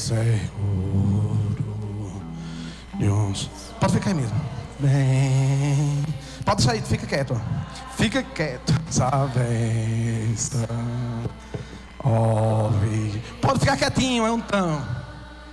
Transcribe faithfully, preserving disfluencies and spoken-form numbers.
seguro. Deus. Pode ficar aí mesmo. Bem. Pode sair, fica quieto. Fica quieto. Sabesta. Ouve. Pode ficar quietinho, é um tão.